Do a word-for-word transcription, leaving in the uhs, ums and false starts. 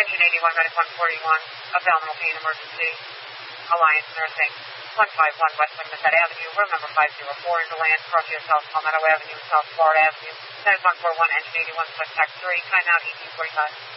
Engine eighty-one, Medic one forty-one, abdominal pain emergency, Alliance Nursing, one five one West Somerset Avenue, room number five oh four in DeLand, Crossview South Palmetto Avenue, South Florida Avenue, Medic one forty-one, Engine eighty-one, Select Tax three, time out eighteen forty-five.